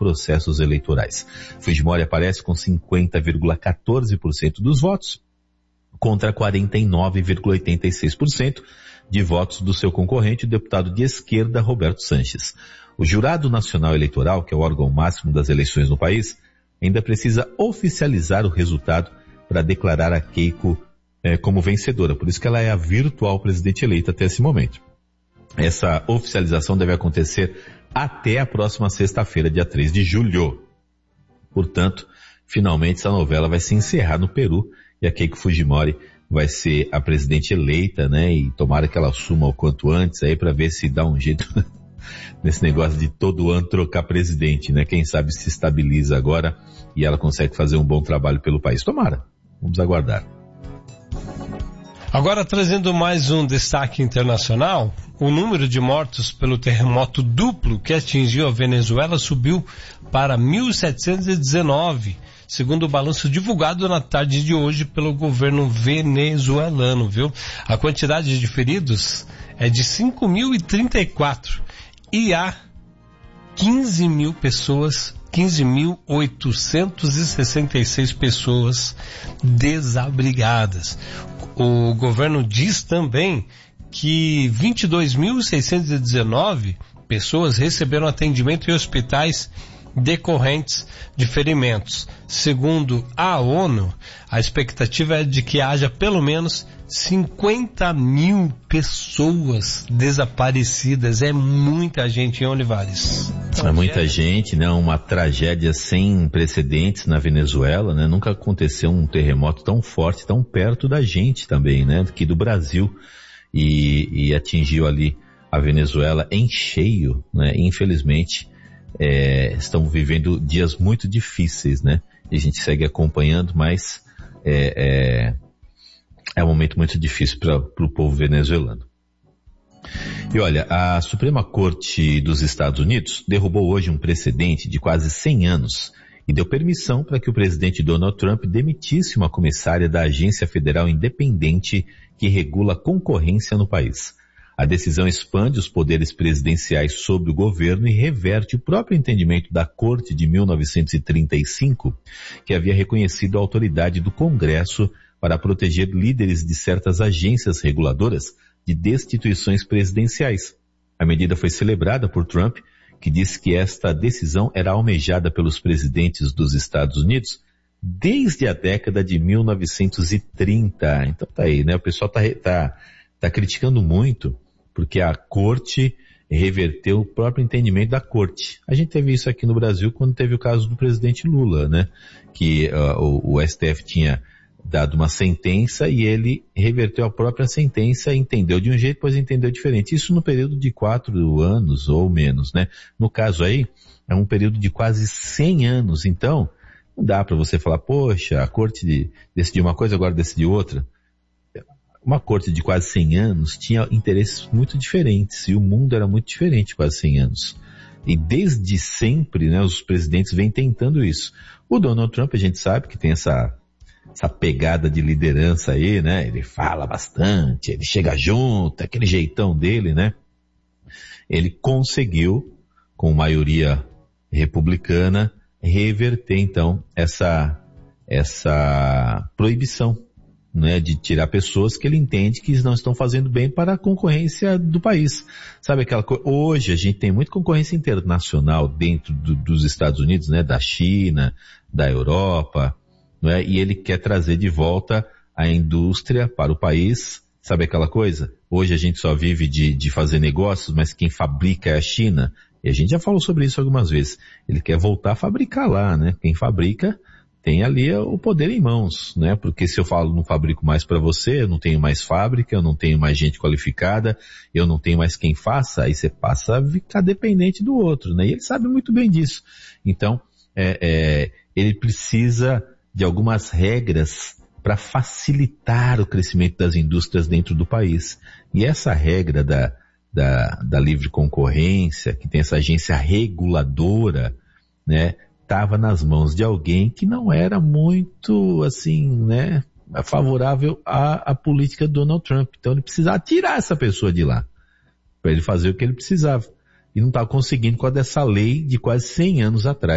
processos eleitorais. Fujimori aparece com 50,14% dos votos, contra 49,86% de votos do seu concorrente, o deputado de esquerda Roberto Sanches. O Jurado Nacional Eleitoral, que é o órgão máximo das eleições no país, ainda precisa oficializar o resultado para declarar a Keiko como vencedora. Por isso que ela é a virtual presidente eleita até esse momento. Essa oficialização deve acontecer até a próxima sexta-feira, dia 3 de julho. Portanto, finalmente essa novela vai se encerrar no Peru e a Keiko Fujimori vai ser a presidente eleita, né? E tomara que ela assuma o quanto antes aí para ver se dá um jeito nesse negócio de todo ano trocar presidente, né? Quem sabe se estabiliza agora e ela consegue fazer um bom trabalho pelo país. Tomara. Vamos aguardar. Agora, trazendo mais um destaque internacional, o número de mortos pelo terremoto duplo que atingiu a Venezuela subiu para 1.719, segundo o balanço divulgado na tarde de hoje pelo governo venezuelano, viu? A quantidade de feridos é de 5.034 e há 15.866 pessoas desabrigadas. O governo diz também que 22.619 pessoas receberam atendimento em hospitais decorrentes de ferimentos. Segundo a ONU, a expectativa é de que haja pelo menos 50 mil pessoas desaparecidas. É muita gente, hein, Olivares? É muita gente, né? Uma tragédia sem precedentes na Venezuela, né? Nunca aconteceu um terremoto tão forte, tão perto da gente também, né? Aqui do Brasil. E atingiu ali a Venezuela em cheio, né? Infelizmente, estão vivendo dias muito difíceis, né? E a gente segue acompanhando, mas é um momento muito difícil para o povo venezuelano. E olha, a Suprema Corte dos Estados Unidos derrubou hoje um precedente de quase 100 anos e deu permissão para que o presidente Donald Trump demitisse uma comissária da Agência Federal Independente que regula a concorrência no país. A decisão expande os poderes presidenciais sobre o governo e reverte o próprio entendimento da Corte de 1935, que havia reconhecido a autoridade do Congresso para proteger líderes de certas agências reguladoras de destituições presidenciais. A medida foi celebrada por Trump, que disse que esta decisão era almejada pelos presidentes dos Estados Unidos desde a década de 1930. Então tá aí, né? O pessoal tá criticando muito porque a Corte reverteu o próprio entendimento da Corte. A gente teve isso aqui no Brasil quando teve o caso do presidente Lula, né? Que o STF tinha dado uma sentença e ele reverteu a própria sentença, entendeu de um jeito, depois entendeu diferente. Isso no período de 4 anos ou menos, né? No caso aí, é um período de quase 100 anos. Então, não dá para você falar, poxa, a Corte decidiu uma coisa, agora decidiu outra. Uma Corte de quase 100 anos tinha interesses muito diferentes e o mundo era muito diferente quase 100 anos. E desde sempre, né, os presidentes vêm tentando isso. O Donald Trump, a gente sabe que tem essa pegada de liderança aí, né? Ele fala bastante, ele chega junto, aquele jeitão dele, né? Ele conseguiu, com maioria republicana, reverter então essa proibição, né? De tirar pessoas que ele entende que não estão fazendo bem para a concorrência do país. Sabe aquela coisa? Hoje a gente tem muita concorrência internacional dentro dos Estados Unidos, né? Da China, da Europa, não é? E ele quer trazer de volta a indústria para o país. Sabe aquela coisa? Hoje a gente só vive de fazer negócios, mas quem fabrica é a China. E a gente já falou sobre isso algumas vezes. Ele quer voltar a fabricar lá, né? Quem fabrica tem ali o poder em mãos, né? Porque se eu falo não fabrico mais para você, eu não tenho mais fábrica, eu não tenho mais gente qualificada, eu não tenho mais quem faça, aí você passa a ficar dependente do outro, né? E ele sabe muito bem disso. Então, ele precisa de algumas regras para facilitar o crescimento das indústrias dentro do país. E essa regra da livre concorrência, que tem essa agência reguladora, né, estava nas mãos de alguém que não era muito, assim, né, favorável à política do Donald Trump. Então ele precisava tirar essa pessoa de lá, para ele fazer o que ele precisava. E não estava conseguindo com a dessa lei de quase 100 anos atrás.